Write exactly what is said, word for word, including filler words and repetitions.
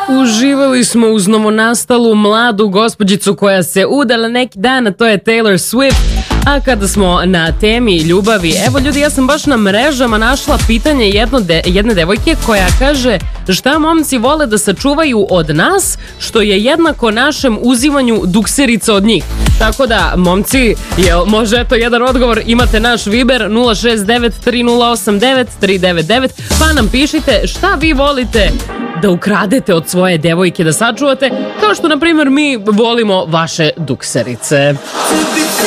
Uživali smo uz novonastalu mladu gospođicu koja se udala neki dan, a to je Taylor Swift. A kada smo na temi ljubavi, evo ljudi, ja sam baš na mrežama našla pitanje jedno de, jedne devojke koja kaže šta momci vole da sačuvaju od nas, što je jednako našem uzimanju dukserica od njih. Tako da, momci, jel može eto jedan odgovor, imate naš Viber nula šest devet tri nula osam devet tri devet devet, pa nam pišite šta vi volite da ukradete od svoje devojke da sačuvate, kao što na primjer mi volimo vaše dukserice.